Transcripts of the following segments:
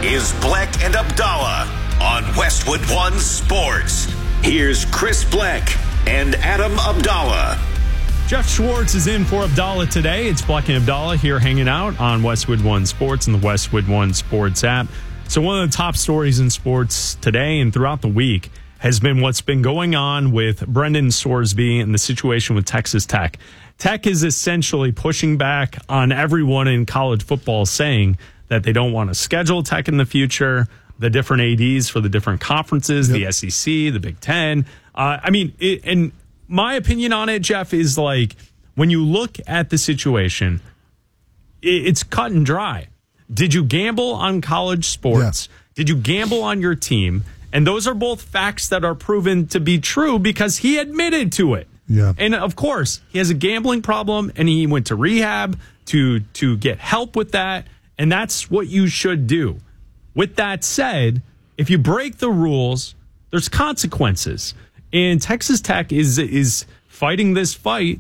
is Bleck and Abdallah on Westwood One Sports. Here's Chris Bleck and Adam Abdallah. Jeff Schwartz is in for Abdallah today. It's Bleck and Abdallah here hanging out on Westwood One Sports and the Westwood One Sports app. So one of the top stories in sports today and throughout the week has been what's been going on with Brendan Sorsby and the situation with Texas Tech. Tech is essentially pushing back on everyone in college football, saying that they don't want to schedule Tech in the future, the different ADs for the different conferences, the SEC, the Big Ten. And my opinion on it, Jeff, is like when you look at the situation, it's cut and dry. Did you gamble on college sports? Yeah. Did you gamble on your team? And those are both facts that are proven to be true because he admitted to it. Yeah. And of course, he has a gambling problem and he went to rehab to get help with that. And that's what you should do. With that said, if you break the rules, there's consequences. And Texas Tech is fighting this fight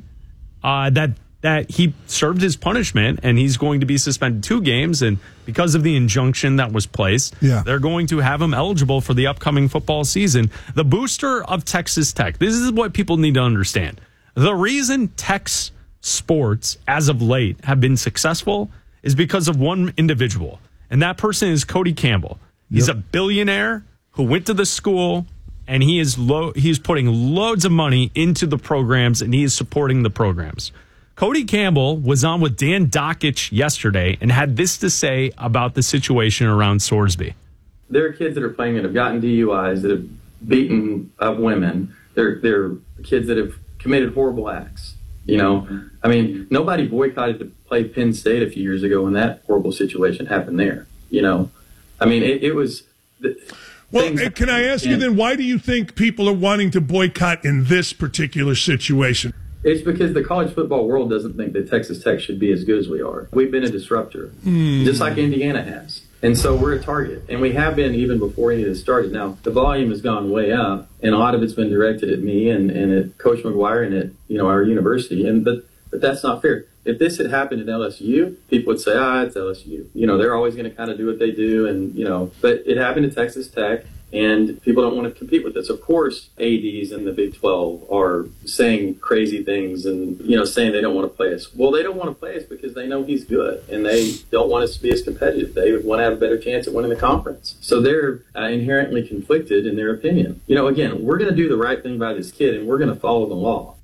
that he served his punishment and he's going to be suspended 2 games. And because of the injunction that was placed, they're going to have him eligible for the upcoming football season. The booster of Texas Tech, this is what people need to understand. The reason Tech's sports as of late have been successful is because of one individual. And that person is Cody Campbell. He's a billionaire who went to the school, and he is putting loads of money into the programs, and he is supporting the programs. Cody Campbell was on with Dan Dakich yesterday and had this to say about the situation around Sorsby. There are kids that are playing that have gotten DUIs, that have beaten up women. They're kids that have committed horrible acts. You know, I mean, nobody boycotted to play Penn State a few years ago when that horrible situation happened there. You know, I mean, it was. Well, can I ask you then, why do you think people are wanting to boycott in this particular situation? It's because the college football world doesn't think that Texas Tech should be as good as we are. We've been a disruptor, just like Indiana has. And so we're a target. And we have been even before any of this started. Now, the volume has gone way up, and a lot of it's been directed at me and at Coach McGuire and at our university. But that's not fair. If this had happened at LSU, people would say, it's LSU. They're always going to kind of do what they do. But it happened at Texas Tech. And people don't want to compete with this. Of course, ADs in the Big 12 are saying crazy things and, saying they don't want to play us. Well, they don't want to play us because they know he's good and they don't want us to be as competitive. They want to have a better chance at winning the conference. So they're inherently conflicted in their opinion. Again, we're going to do the right thing by this kid and we're going to follow the law.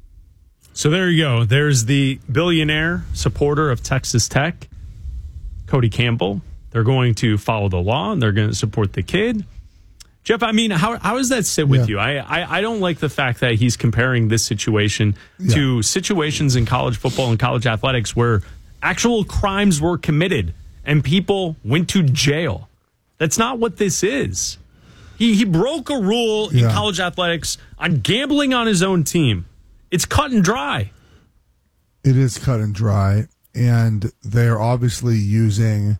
So there you go. There's the billionaire supporter of Texas Tech, Cody Campbell. They're going to follow the law and they're going to support the kid. Jeff, I mean, how does that sit with you? I don't like the fact that he's comparing this situation to situations in college football and college athletics where actual crimes were committed and people went to jail. That's not what this is. He broke a rule in college athletics on gambling on his own team. It's cut and dry. It is cut and dry, and they're obviously using,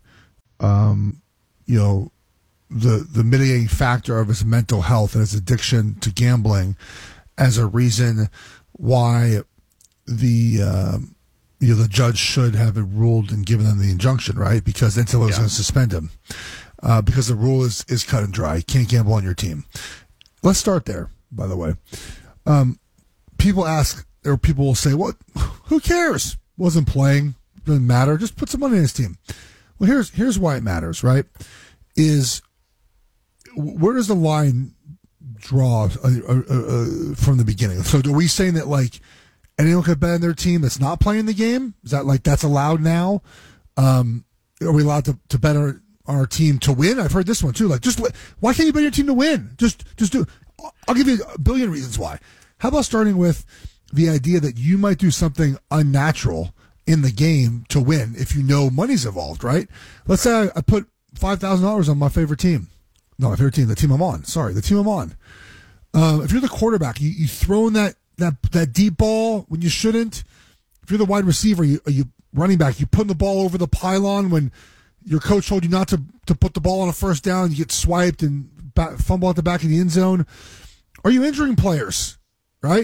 the mitigating factor of his mental health and his addiction to gambling as a reason why the judge should have ruled and given them the injunction, right? Because NCAA was going to suspend him because the rule is cut and dry. You can't gamble on your team. Let's start there, by the way. People ask, or people will say, "What? Who cares? Wasn't playing. Doesn't matter. Just put some money in his team." Well, here's why it matters, right? Is where does the line draw from the beginning? So are we saying that like anyone could bet on their team that's not playing the game? Is that like that's allowed now? Are we allowed to bet on our team to win? I've heard this one too. Like, why can't you bet your team to win? Just do. I'll give you a billion reasons why. How about starting with the idea that you might do something unnatural in the game to win if you know money's involved, right? Let's say I put $5,000 on my favorite team. No, my favorite team, the team I'm on. Sorry, the team I'm on. If you're the quarterback, you throwing that deep ball when you shouldn't. If you're the wide receiver, you running back, you putting the ball over the pylon when your coach told you not to put the ball on a first down, you get swiped and fumble at the back of the end zone. Are you injuring players, right?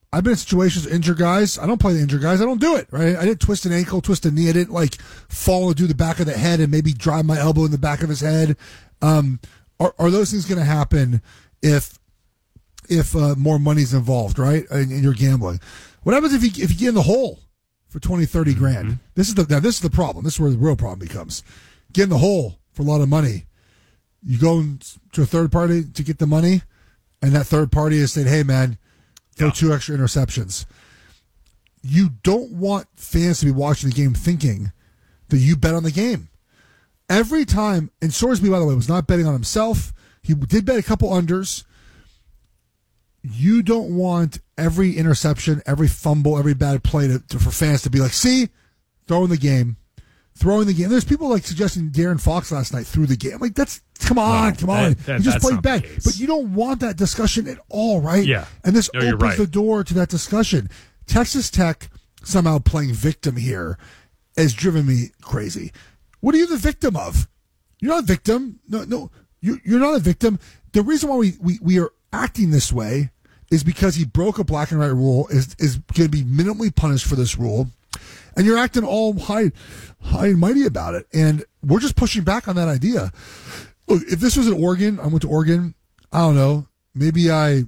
I've been in situations, injured guys. I don't play the injured guys. I don't do it, right? I didn't twist an ankle, twist a knee. I didn't like fall into the back of the head and maybe drive my elbow in the back of his head. Are those things going to happen if more money's involved, right? And you're gambling. What happens if you get in the hole for 20, 30 grand? Mm-hmm. This is the problem. This is where the real problem becomes. Get in the hole for a lot of money. You go to a third party to get the money, and that third party is saying, hey, man, throw 2 extra interceptions. You don't want fans to be watching the game thinking that you bet on the game. Every time, and Sorsby, by the way, was not betting on himself. He did bet a couple unders. You don't want every interception, every fumble, every bad play for fans to be like, see, throwing the game. There's people like suggesting Darren Fox last night threw the game. Like, come on. He just played bad. But you don't want that discussion at all, right? Yeah. And this opens the door to that discussion. Texas Tech somehow playing victim here has driven me crazy. What are you the victim of? You're not a victim. No, you're not a victim. The reason why we are acting this way is because he broke a black and white rule, is going to be minimally punished for this rule. And you're acting all high and mighty about it. And we're just pushing back on that idea. Look, if this was in Oregon, I went to Oregon, I don't know, maybe I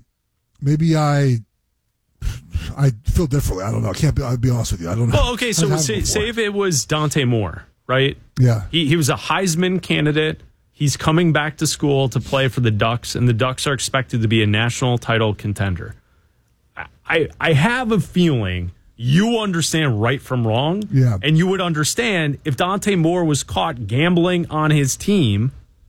feel differently. I don't know. I'll be honest with you. I don't know. Well, okay, so say if it was Dante Moore, right? Yeah. He was a Heisman candidate. He's coming back to school to play for the Ducks, and the Ducks are expected to be a national title contender. I have a feeling you understand right from wrong. Yeah. And you would understand if Dante Moore was caught gambling on his team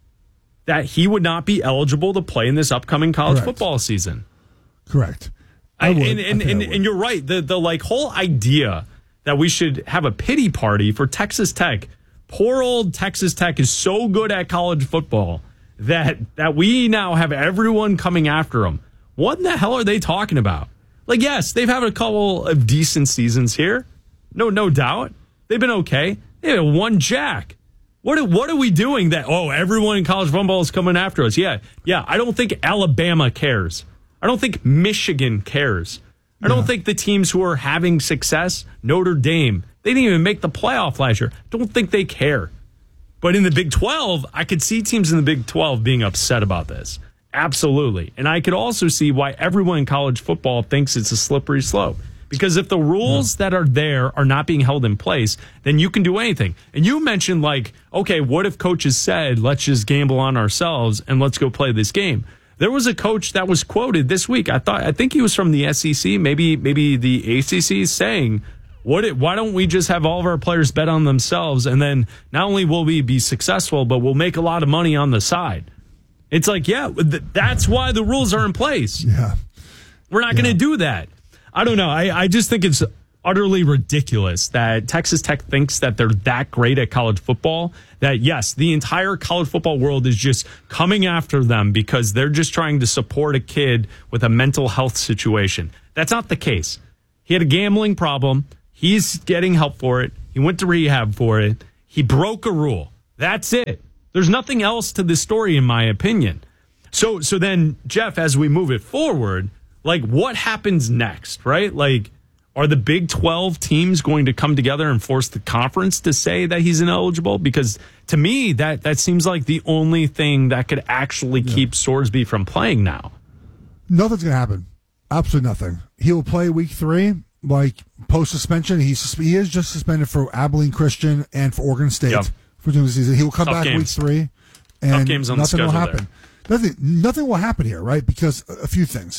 that he would not be eligible to play in this upcoming college football season. Correct. And you're right. The like whole idea that we should have a pity party for Texas Tech. Poor old Texas Tech is so good at college football that we now have everyone coming after them. What in the hell are they talking about? Like, yes, they've had a couple of decent seasons here. No doubt. They've been okay. They had one jack. What are we doing that, everyone in college football is coming after us? Yeah. I don't think Alabama cares. I don't think Michigan cares. I don't think the teams who are having success, Notre Dame, they didn't even make the playoff last year. Don't think they care. But in the Big 12, I could see teams in the Big 12 being upset about this. Absolutely. And I could also see why everyone in college football thinks it's a slippery slope. Because if the rules that are there are not being held in place, then you can do anything. And you mentioned what if coaches said, let's just gamble on ourselves and let's go play this game. There was a coach that was quoted this week. I think he was from the SEC, maybe the ACC, saying, why don't we just have all of our players bet on themselves, and then not only will we be successful, but we'll make a lot of money on the side. It's like, that's why the rules are in place. Yeah. We're not going to do that. I don't know. I just think it's utterly ridiculous that Texas Tech thinks that they're that great at college football, that, yes, the entire college football world is just coming after them because they're just trying to support a kid with a mental health situation. That's not the case. He had a gambling problem. He's getting help for it. He went to rehab for it. He broke a rule. That's it. There's nothing else to this story, in my opinion. So then, Jeff, as we move it forward, what happens next, right? Are the Big 12 teams going to come together and force the conference to say that he's ineligible? Because to me, that seems like the only thing that could actually keep Sorsby from playing now. Nothing's going to happen. Absolutely nothing. He will play week 3, post-suspension. He is just suspended for Abilene Christian and for Oregon State. For the season. He will come back week 3, and nothing will happen. Nothing will happen here, right? Because a few things.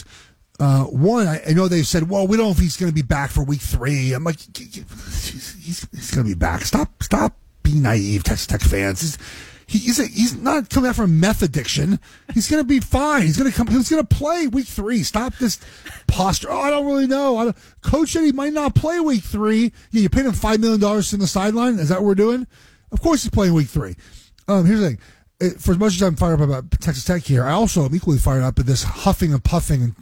One, I know they've said, well, we don't know if he's going to be back for week 3. I'm like, he's going to be back. Stop being naive, Texas Tech fans. He's not coming out from meth addiction. He's going to be fine. He's going to play week 3. Stop this posture. I don't really know. Coach said he might not play week 3. Yeah, you paid him $5 million in the sideline. Is that what we're doing? Of course he's playing week 3. Here's the thing. For as much as I'm fired up about Texas Tech here, I also am equally fired up at this huffing and puffing and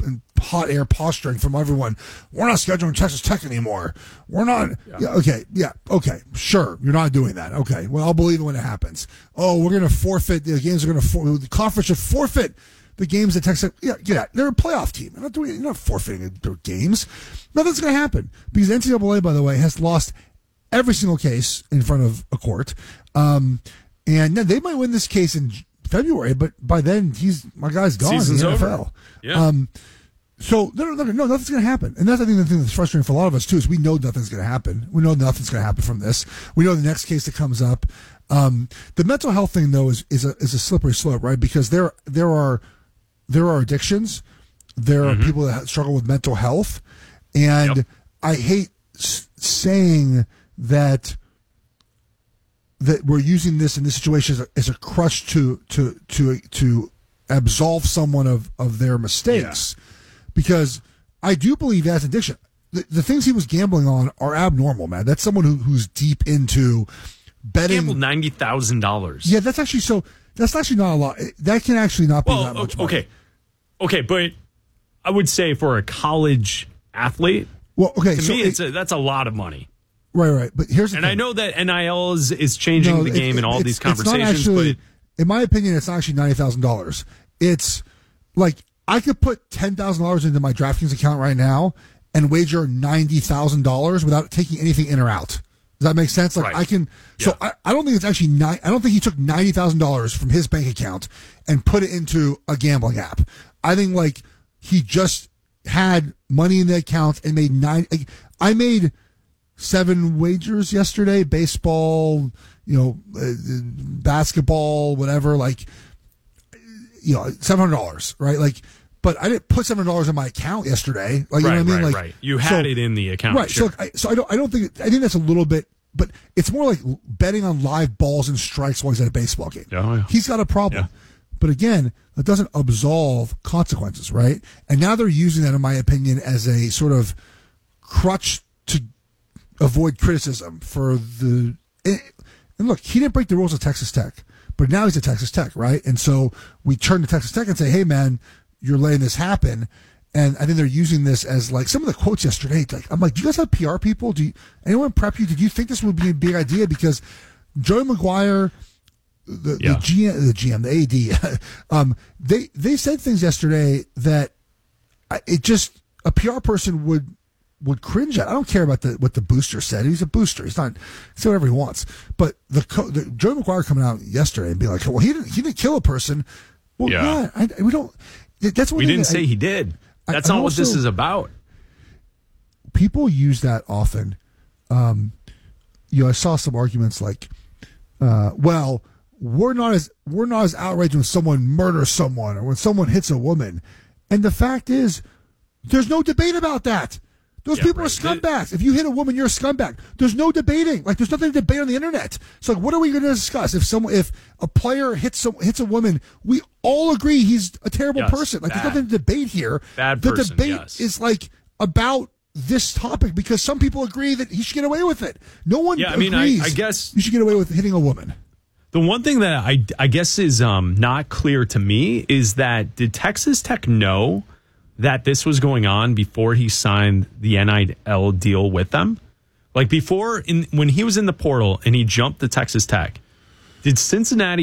hot air posturing from everyone. We're not scheduling Texas Tech anymore. We're not. Okay, sure. You're not doing that. Okay, well, I'll believe it when it happens. Oh, we're going to forfeit. The games are going to the conference should forfeit the games that Texas Tech. Yeah, get out. They're a playoff team. You're not forfeiting their games. Nothing's going to happen because NCAA, by the way, has lost every single case in front of a court. And they might win this case in February, but by then my guy's gone. Season's in the NFL. over. Yeah. So no, nothing's going to happen, and that's I think the thing that's frustrating for a lot of us too is we know nothing's going to happen. We know nothing's going to happen from this. We know the next case that comes up. The mental health thing though is a slippery slope, right? Because there are addictions, there are people that struggle with mental health, and I hate saying that we're using this in this situation as a crutch to absolve someone of their mistakes, because I do believe that's addiction. The things he was gambling on are abnormal, man. That's someone who's deep into betting. Gambled $90,000. Yeah, that's actually not a lot. That can actually not be that much money. Okay, but I would say for a college athlete, to me, that's a lot not Right. But here's the thing. I know that NIL is changing the game in all these conversations. But in my opinion, it's not actually $90,000. It's like I could put $10,000 into my DraftKings account right now and wager $90,000 without taking anything in or out. Does that make sense? Like I can. So I don't think it's actually I don't think he took $90,000 from his bank account and put it into a gambling app. I think like he just had money in the account and made I made 7 wagers yesterday, baseball, basketball, whatever, $700, right? Like, but I didn't put $700 in my account yesterday. Like, you know what I mean? Right. You had it in the account. Right. Sure. So I don't think, I think that's a little bit, but it's more like betting on live balls and strikes while he's at a baseball game. Oh, yeah. He's got a problem. Yeah. But again, that doesn't absolve consequences, right? And now they're using that, in my opinion, as a sort of crutch to avoid criticism for the. And look, he didn't break the rules of Texas Tech, but now he's at Texas Tech, right? And so we turn to Texas Tech and say, "Hey, man, you're letting this happen." And I think they're using this as like some of the quotes yesterday. Like, I'm like, "Do you guys have PR people? Anyone prep you? Did you think this would be a big idea?" Because Joey McGuire, the GM, the AD, they said things yesterday that a PR person would cringe at. I don't care about what the booster said. He's a booster. He's not say whatever he wants. But the Joey McGuire coming out yesterday and being like, "Well, he didn't kill a person." Well, we don't. That's what we didn't say he did. That's not what this is about. People use that often. I saw some arguments like, "Well, we're not as outraged when someone murders someone or when someone hits a woman," and the fact is, there's no debate about that. Those people are scumbags. If you hit a woman, you're a scumbag. There's no debating. Like, there's nothing to debate on the internet. So, like, what are we going to discuss? If a player hits a woman, we all agree he's a terrible person. Like, there's nothing to debate here. The debate is like about this topic because some people agree that he should get away with it. No one agrees. I guess you should get away with hitting a woman. The one thing that I guess is not clear to me is that did Texas Tech know that this was going on before he signed the NIL deal with them? Like when he was in the portal and he jumped to Texas Tech, did Cincinnati